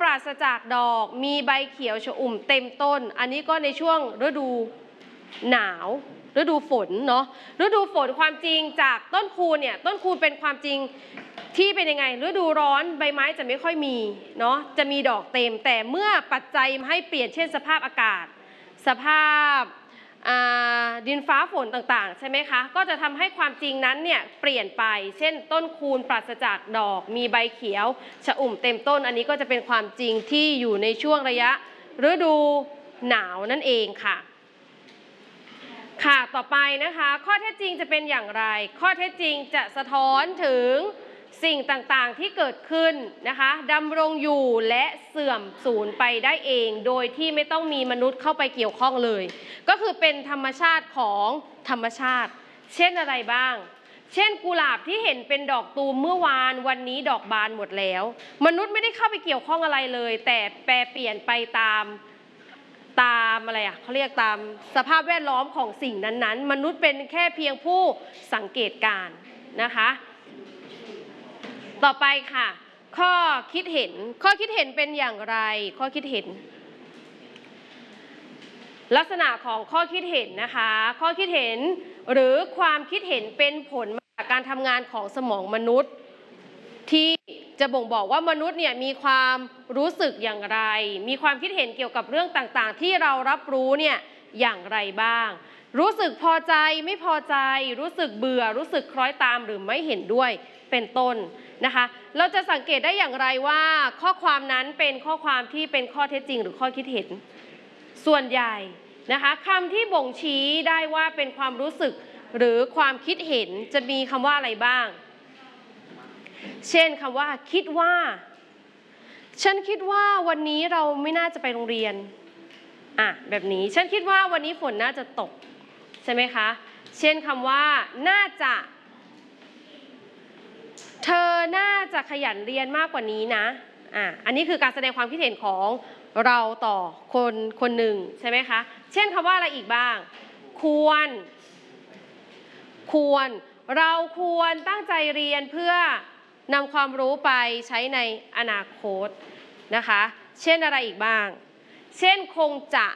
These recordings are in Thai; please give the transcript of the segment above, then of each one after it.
ปราศจากดอกมีใบเขียวชอุ่มเต็มต้นอันนี้ก็ในช่วงฤดูหนาวฤดูฝนเนาะฤดูฝนความจริงจากต้นคูณเนี่ยต้นคูณเป็นความจริงที่เป็นยังไงฤดูร้อนใบไม้จะไม่ค่อยมีเนาะจะมีดอกเต็มแต่เมื่อปัจจัยให้เปลี่ยนเช่นสภาพอากาศสภาพดินฟ้าฝนต่างๆใช่ไหมคะก็จะทำให้ความจริงนั้นเนี่ยเปลี่ยนไปเช่นต้นคูณปราศจากดอกมีใบเขียวชอุ่มเต็มต้นอันนี้ก็จะเป็นความจริงที่อยู่ในช่วงระยะฤดูหนาวนั่นเองค่ะค่ะต่อไปนะคะข้อเท็จจริงจะเป็นอย่างไรข้อเท็จจริงจะสะท้อนถึงสิ่งต่างๆที่เกิดขึ้นนะคะดำรงอยู่และเสื่อมสูญไปได้เองโดยที่ไม่ต้องมีมนุษย์เข้าไปเกี่ยวข้องเลยก็คือเป็นธรรมชาติของธรรมชาติเช่นอะไรบ้างเช่นกุหลาบที่เห็นเป็นดอกตูมเมื่อวานวันนี้ดอกบานหมดแล้วมนุษย์ไม่ได้เข้าไปเกี่ยวข้องอะไรเลยแต่แปรเปลี่ยนไปตามอะไรเขาเรียกตามสภาพแวดล้อมของสิ่งนั้นๆมนุษย์เป็นแค่เพียงผู้สังเกตการณ์นะคะต่อไปค่ะข้อคิดเห็นเป็นอย่างไรข้อคิดเห็นลักษณะของข้อคิดเห็นนะคะข้อคิดเห็นหรือความคิดเห็นเป็นผลมาจากการทำงานของสมองมนุษย์ที่จะบ่งบอกว่ามนุษย์เนี่ยมีความรู้สึกอย่างไรมีความคิดเห็นเกี่ยวกับเรื่องต่างๆที่เรารับรู้เนี่ยอย่างไรบ้างรู้สึกพอใจไม่พอใจรู้สึกเบื่อรู้สึกคล้อยตามหรือไม่เห็นด้วยเป็นต้นนะคะเราจะสังเกตได้อย่างไรว่าข้อความนั้นเป็นข้อความที่เป็นข้อเท็จจริงหรือข้อคิดเห็นส่วนใหญ่นะคะคำที่บ่งชี้ได้ว่าเป็นความรู้สึกหรือความคิดเห็นจะมีคำว่าอะไรบ้างเช่นคำว่าคิดว่าฉันคิดว่าวันนี้เราไม่น่าจะไปโรงเรียนแบบนี้ฉันคิดว่าวันนี้ฝนน่าจะตกใช่ไหมคะเช่นคำว่าน่าจะเธอน่าจะขยันเรียนมากกว่านี้นะอันนี้คือการแสดงความคิดเห็นของเราต่อคนหนึ่งใช่ไหมคะเช่นคำว่าอะไรอีกบ้างควรเราควรตั้งใจเรียนเพื่อนำความรู้ไปใช้ในอนาคตนะคะเช่นอะไรอีกบ้างเช่นคง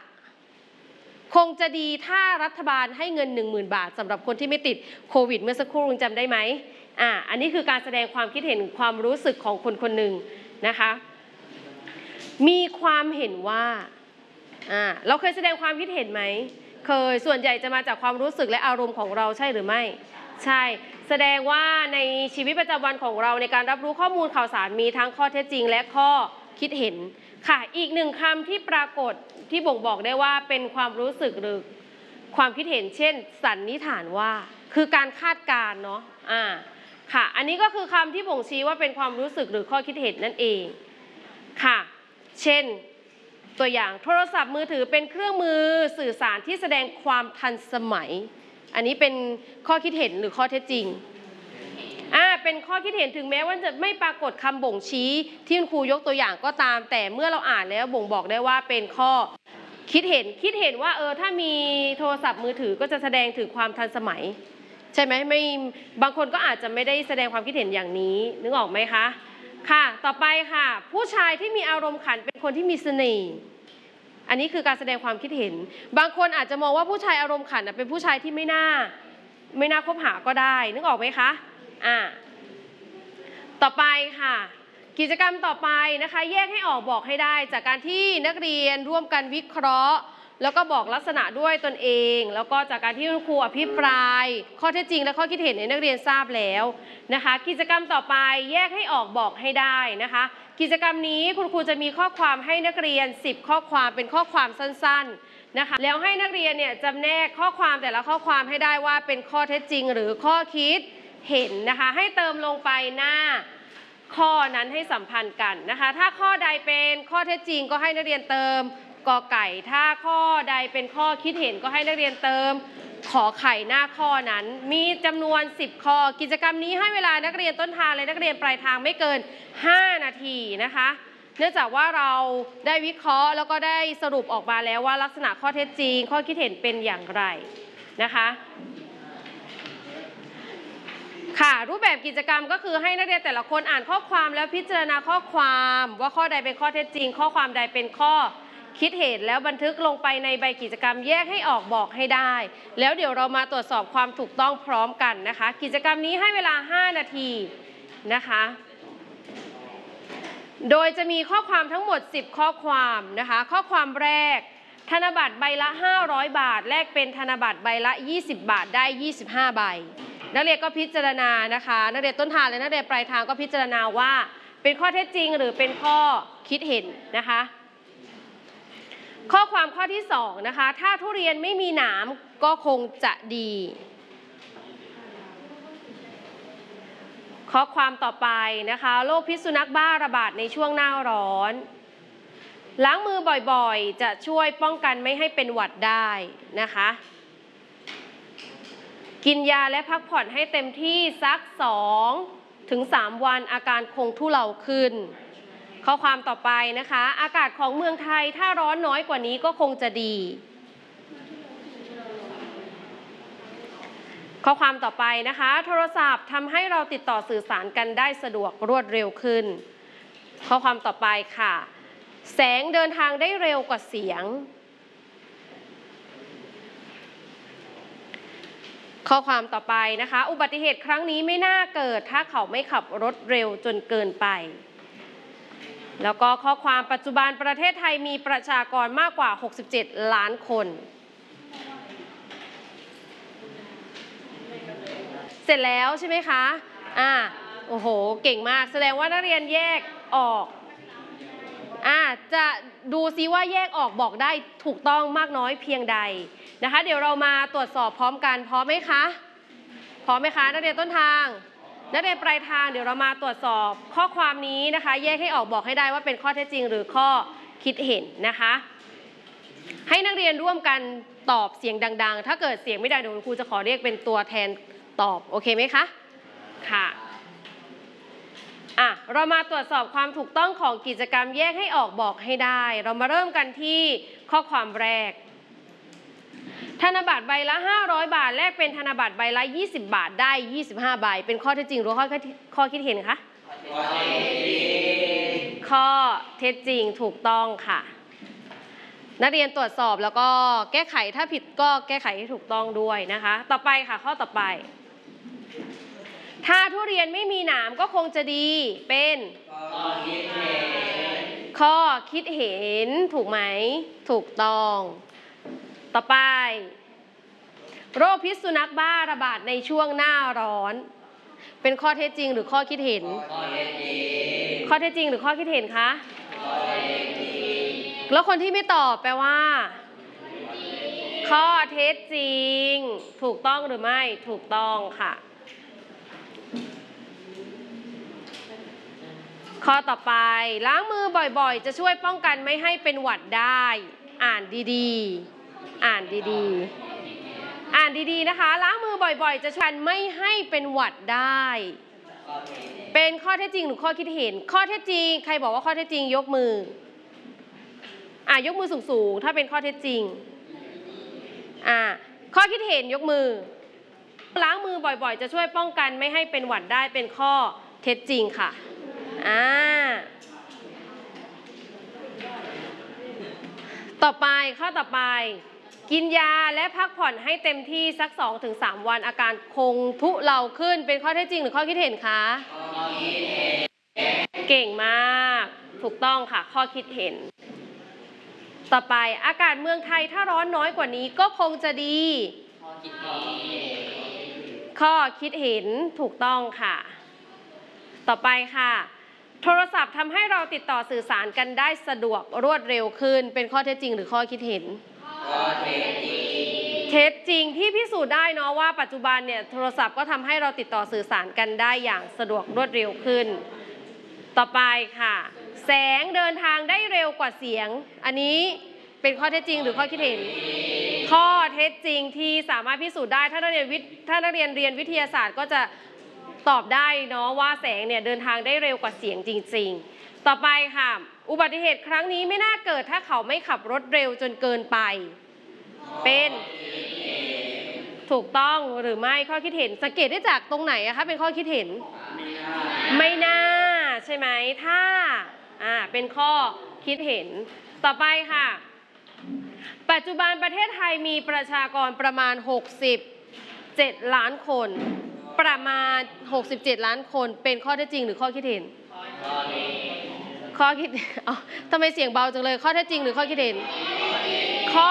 จะดีถ้ารัฐบาลให้เงิน 10,000 บาทสำหรับคนที่ไม่ติดโควิดเมื่อสักครู่จำได้ไหมอันนี้คือการแสดงความคิดเห็นความรู้สึกของคนหนึ่งนะคะมีความเห็นว่าเราเคยแสดงความคิดเห็นไหมเคยส่วนใหญ่จะมาจากความรู้สึกและอารมณ์ของเราใช่หรือไม่ใช่แสดงว่าในชีวิตประจำวันของเราในการรับรู้ข้อมูลข่าวสารมีทั้งข้อเท็จจริงและข้อคิดเห็นค่ะอีกหนึ่งคำที่ปรากฏที่บ่งบอกได้ว่าเป็นความรู้สึกหรือความคิดเห็นเช่นสันนิษฐานว่าคือการคาดการณ์เนาะค่ะอันนี้ก็คือคำที่บ่งชี้ว่าเป็นความรู้สึกหรือข้อคิดเห็นนั่นเองค่ะเช่นตัวอย่างโทรศัพท์มือถือเป็นเครื่องมือสื่อสารที่แสดงความทันสมัยอันนี้เป็นข้อคิดเห็นหรือข้อเท็จจริงเป็นข้อคิดเห็นถึงแม้ว่าจะไม่ปรากฏคำบ่งชี้ที่คุณครูยกตัวอย่างก็ตามแต่เมื่อเราอ่านแล้วบ่งบอกได้ว่าเป็นข้อคิดเห็นว่าถ้ามีโทรศัพท์มือถือก็จะแสดงถึงความทันสมัยใช่ไหมไม่บางคนก็อาจจะไม่ได้แสดงความคิดเห็นอย่างนี้นึกออกไหมคะค่ะต่อไปค่ะผู้ชายที่มีอารมณ์ขันเป็นคนที่มีเสน่ห์อันนี้คือการแสดงความคิดเห็นบางคนอาจจะมองว่าผู้ชายอารมณ์ขันเป็นผู้ชายที่ไม่น่าคบหาก็ได้นึกออกไหมคะต่อไปค่ะกิจกรรมต่อไปนะคะแยกให้ออกบอกให้ได้จากการที่นักเรียนร่วมกันวิเคราะห์แล้วก็บอกลักษณะด้วยตนเองแล้วก็จากการที่คุณครูอภิปรายข้อเท็จจริงและข้อคิดเห็นในนักเรียนทราบแล้วนะคะกิจกรรมต่อไปแยกให้ออกบอกให้ได้นะคะกิจกรรมนี้คุณครูจะมีข้อความให้นักเรียน10ข้อความเป็นข้อความสั้นๆนะคะแล้วให้นักเรียนเนี่ยจำแนกข้อความแต่ละข้อความให้ได้ว่าเป็นข้อเท็จจริงหรือข้อคิดเห็นนะคะให้เติมลงไปหน้าข้อนั้นให้สัมพันธ์กันนะคะถ้าข้อใดเป็นข้อเท็จจริงก็ให้นักเรียนเติมกอไก่ถ้าข้อใดเป็นข้อคิดเห็นก็ให้นักเรียนเติมขอไข่หน้าข้อนั้นมีจำนวน10ข้อกิจกรรมนี้ให้เวลานักเรียนต้นทางและนักเรียนปลายทางไม่เกิน5นาทีนะคะเนื่องจากว่าเราได้วิเคราะห์แล้วก็ได้สรุปออกมาแล้วว่าลักษณะข้อเท็จจริงข้อคิดเห็นเป็นอย่างไรนะคะค่ะรูปแบบกิจกรรมก็คือให้นักเรียนแต่ละคนอ่านข้อความแล้วพิจารณาข้อความว่าข้อใดเป็นข้อเท็จจริงข้อความใดเป็นข้อคิดเห็นแล้วบันทึกลงไปในใบกิจกรรมแยกให้ออกบอกให้ได้แล้วเดี๋ยวเรามาตรวจสอบความถูกต้องพร้อมกันนะคะกิจกรรมนี้ให้เวลา5 นาทีนะคะโดยจะมีข้อความทั้งหมด10ข้อความนะคะข้อความแรกธนบัตรใบละ500 บาทแลกเป็นธนบัตรใบละ20 บาทได้25 ใบนักเรียนก็พิจารณานะคะนักเรียนต้นทางและนักเรียนปลายทางก็พิจารณาว่าเป็นข้อเท็จจริงหรือเป็นข้อคิดเห็นนะคะข้อความข้อที่2นะคะถ้าทุเรียนไม่มีหนามก็คงจะดีข้อความต่อไปนะคะโรคพิษสุนัขบ้าระบาดในช่วงหน้าร้อนล้างมือบ่อยๆจะช่วยป้องกันไม่ให้เป็นหวัดได้นะคะกินยาและพักผ่อนให้เต็มที่สัก2 ถึง 3 วันอาการคงทุเลาขึ้นข้อความต่อไปนะคะอากาศของเมืองไทยถ้าร้อนน้อยกว่านี้ก็คงจะดีข้อความต่อไปนะคะโทรศัพท์ทำให้เราติดต่อสื่อสารกันได้สะดวกรวดเร็วขึ้นข้อความต่อไปค่ะแสงเดินทางได้เร็วกว่าเสียงข้อความต่อไปนะคะอุบัติเหตุครั้งนี้ไม่น่าเกิดถ้าเขาไม่ขับรถเร็วจนเกินไปแล้วก็ข้อความปัจจุบันประเทศไทยมีประชากรมากกว่า67 ล้านคนเสร็จแล้วใช่ไหมคะโอ้โหเก่งมากแสดงว่านักเรียนแยกออกจะดูซิว่าแยกออกบอกได้ถูกต้องมากน้อยเพียงใดนะคะเดี๋ยวเรามาตรวจสอบพร้อมกันพร้อมไหมคะพร้อมไหมคะนักเรียนต้นทางนักเรียนปลายทางเดี๋ยวเรามาตรวจสอบข้อความนี้นะคะแยกให้ออกบอกให้ได้ว่าเป็นข้อเท็จจริงหรือข้อคิดเห็นนะคะให้นักเรียนร่วมกันตอบเสียงดังๆถ้าเกิดเสียงไม่ดังเดี๋ยวครูจะขอเรียกเป็นตัวแทนตอบโอเคไหมคะค่ะเรามาตรวจสอบความถูกต้องของกิจกรรมแยกให้ออกบอกให้ได้เรามาเริ่มกันที่ข้อความแรกธนบัตรใบละ500 บาทแลกเป็นธนบัตรใบละ20 บาทได้25 ใบเป็นข้อเท็จจริงหรือข้อคิดเห็นคะข้อเท็จจริงถูกต้องค่ะนักเรียนตรวจสอบแล้วก็แก้ไขถ้าผิดก็แก้ไขให้ถูกต้องด้วยนะคะต่อไปค่ะข้อต่อไปถ้าทุเรียนไม่มีหนามก็คงจะดีเป็นข้อคิดเห็นถูกไหมถูกต้องต่อไปโรคพิษสุนัขบ้าระบาดในช่วงหน้าร้อนเป็นข้อเท็จจริงหรือข้อคิดเห็นข้อเท็จจริงหรือข้อคิดเห็นคะแล้วคนที่ไม่ตอบแปลว่าข้อเท็จจริงถูกต้องหรือไม่ถูกต้องค่ะข้อต่อไปล้างมือบ่อยๆจะช่วยป้องกันไม่ให้เป็นหวัดได้อ่านดีๆอ่านดีๆนะคะล้างมือบ่อยๆจะช่วยไม่ให้เป็นหวัดได้เป็นข้อเท็จจริงหรือข้อคิดเห็นข้อเท็จจริงใครบอกว่าข้อเท็จจริงยกมือยกมือสูงๆถ้าเป็นข้อเท็จจริงข้อคิดเห็นยกมือล้างมือบ่อยๆจะช่วยป้องกันไม่ให้เป็นหวัดได้เป็นข้อเท็จจริงค่ะต่อไปข้อต่อไปกินยาและพักผ่อนให้เต็มที่สัก 2-3 วันอาการคงทุเลาขึ้นเป็นข้อเท็จจริงหรือข้อคิดเห็นคะข้อคิดเห็นเก่งมากถูกต้องค่ะข้อคิดเห็นต่อไปอากาศเมืองไทยถ้าร้อนน้อยกว่านี้ก็คงจะดีข้อคิดเห็นถูกต้องค่ะต่อไปค่ะโทรศัพท์ทำให้เราติดต่อสื่อสารกันได้สะดวกรวดเร็วขึ้นเป็นข้อเท็จจริงหรือข้อคิดเห็นข้อเท็จจริงเท็จจริงที่พิสูจน์ได้เนาะว่าปัจจุบันเนี่ยโทรศัพท์ก็ทำให้เราติดต่อสื่อสารกันได้อย่างสะดวกรวดเร็วขึ้นต่อไปค่ะแสงเดินทางได้เร็วกว่าเสียงอันนี้เป็นข้อเท็จจริงหรือข้อคิดเห็นข้อเท็จจริงที่สามารถพิสูจน์ได้ถ้านักเรียนเรียนวิทยาศาสตร์ก็จะตอบได้เนาะว่าแสงเนี่ยเดินทางได้เร็วกว่าเสียงจริงๆต่อไปค่ะอุบัติเหตุครั้งนี้ไม่น่าเกิดถ้าเขาไม่ขับรถเร็วจนเกินไปเป็นถูกต้องหรือไม่ข้อคิดเห็นสังเกตได้จากตรงไหนอะคะเป็นข้อคิดเห็นไม่น่าใช่ไหมถ้าเป็นข้อคิดเห็นต่อไปค่ะปัจจุบันประเทศไทยมีประชากรประมาณ67ล้านคนประมาณ67ล้านคนเป็นข้อเท็จจริงหรือข้อคิดเห็นข้อคิดทำไมเสียงเบาจังเลยข้อเท็จจริงหรือข้อคิดเห็นข้อ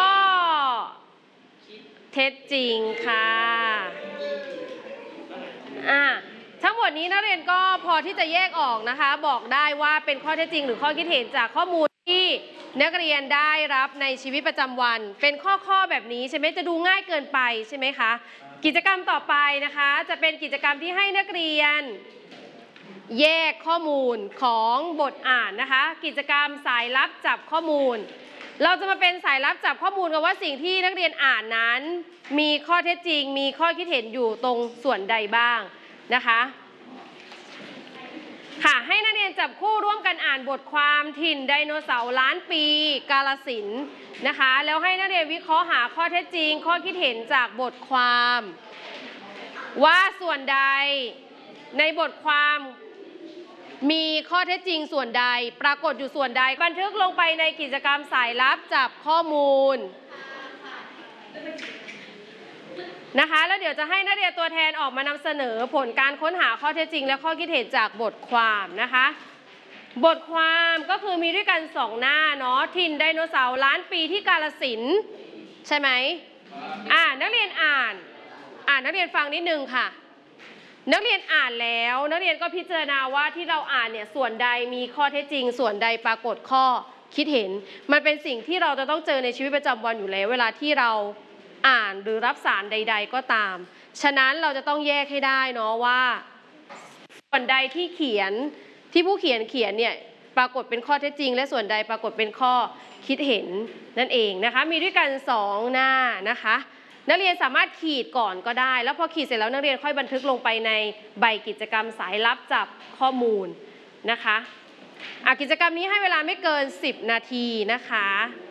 เท็จจริงค่ะทั้งหมดนี้นักเรียนก็พอที่จะแยกออกนะคะบอกได้ว่าเป็นข้อเท็จจริงหรือข้อคิดเห็นจากข้อมูลที่นักเรียนได้รับในชีวิตประจำวันเป็นข้อแบบนี้ใช่ไหมจะดูง่ายเกินไปใช่ไหมคะกิจกรรมต่อไปนะคะจะเป็นกิจกรรมที่ให้นักเรียนแยกข้อมูลของบทอ่านนะคะกิจกรรมสายลับจับข้อมูลเราจะมาเป็นสายลับจับข้อมูลกันว่าสิ่งที่นักเรียนอ่านนั้นมีข้อเท็จจริงมีข้อคิดเห็นอยู่ตรงส่วนใดบ้างนะคะค่ะให้นักเรียนจับคู่ร่วมกันอ่านบทความถิ่นไดโนเสาร์ล้านปีกาฬสินธุ์นะคะแล้วให้นักเรียนวิเคราะห์หาข้อเท็จจริงข้อคิดเห็นจากบทความว่าส่วนใดในบทความมีข้อเท็จจริงส่วนใดปรากฏอยู่ส่วนใดบันทึกลงไปในกิจกรรมสายลับจับข้อมูลนะคะแล้วเดี๋ยวจะให้นักเรียนตัวแทนออกมานำเสนอผลการค้นหาข้อเท็จจริงและข้อคิดเห็นจากบทความนะคะบทความก็คือมีด้วยกัน2หน้าเนาะถิ่นไดโนเสาร์ล้านปีที่กาฬสินธุ์ใช่ไหมนักเรียนอ่านนักเรียนฟังนิดนึงค่ะนักเรียนอ่านแล้วนักเรียนก็พิจารณาว่าที่เราอ่านเนี่ยส่วนใดมีข้อเท็จจริงส่วนใดปรากฏข้อคิดเห็นมันเป็นสิ่งที่เราจะต้องเจอในชีวิตประจำวันอยู่แล้วเวลาที่เราอ่านหรือรับสารใดๆก็ตามฉะนั้นเราจะต้องแยกให้ได้เนาะว่าส่วนใดที่ผู้เขียนเนี่ยปรากฏเป็นข้อเท็จจริงและส่วนใดปรากฏเป็นข้อคิดเห็นนั่นเองนะคะมีด้วยกัน2หน้านะคะนักเรียนสามารถขีดก่อนก็ได้แล้วพอขีดเสร็จแล้วนักเรียนค่อยบันทึกลงไปในใบกิจกรรมสายลับจับข้อมูลนะคะกิจกรรมนี้ให้เวลาไม่เกิน10นาทีนะคะ